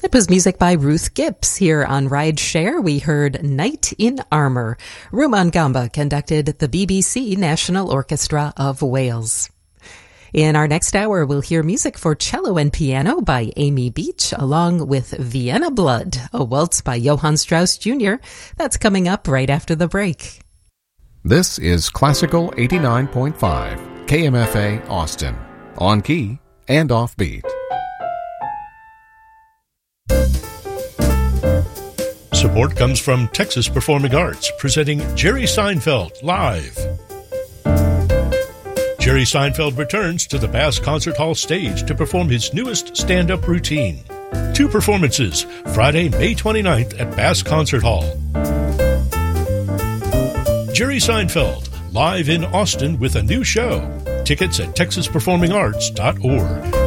It was music by Ruth Gibbs. Here on Ride Share, we heard Knight in Armour. Rumaan Gamba conducted the BBC National Orchestra of Wales. In our next hour, we'll hear music for cello and piano by Amy Beach, along with Vienna Blood, a waltz by Johann Strauss Jr. That's coming up right after the break. This is Classical 89.5, KMFA Austin, on key and offbeat. Support comes from Texas Performing Arts, presenting Jerry Seinfeld Live. Jerry Seinfeld returns to the Bass Concert Hall stage to perform his newest stand-up routine. 2 performances, Friday, May 29th at Bass Concert Hall. Jerry Seinfeld, live in Austin with a new show. Tickets at texasperformingarts.org.